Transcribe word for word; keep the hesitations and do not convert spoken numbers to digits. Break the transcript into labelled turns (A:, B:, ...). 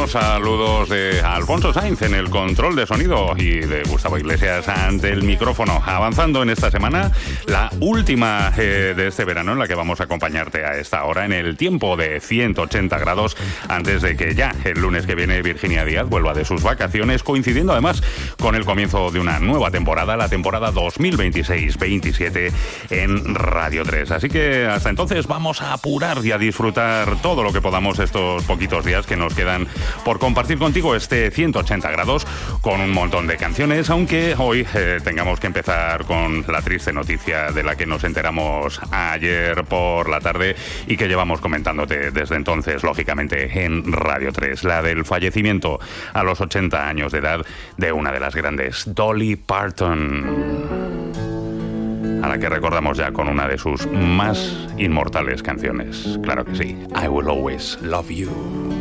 A: Los saludos de Alfonso Sainz en el control de sonido y de Gustavo Iglesias ante el micrófono. Avanzando en esta semana, la última eh, de este verano en la que vamos a acompañarte a esta hora en el tiempo de ciento ochenta grados, antes de que ya el lunes que viene Virginia Díaz vuelva de sus vacaciones, coincidiendo además con el comienzo de una nueva temporada, la temporada dos mil veintiséis veintisiete en Radio tres. Así que hasta entonces vamos a apurar y a disfrutar todo lo que podamos estos poquitos días que nos quedan por compartir contigo este ciento ochenta grados con un montón de canciones, aunque hoy eh, tengamos que empezar con la triste noticia de la que nos enteramos ayer por la tarde y que llevamos comentándote desde entonces, lógicamente, en Radio tres, la del fallecimiento a los ochenta años de edad de una de las grandes, Dolly Parton, a la que recordamos ya con una de sus más inmortales canciones. Claro que sí, I Will Always Love You.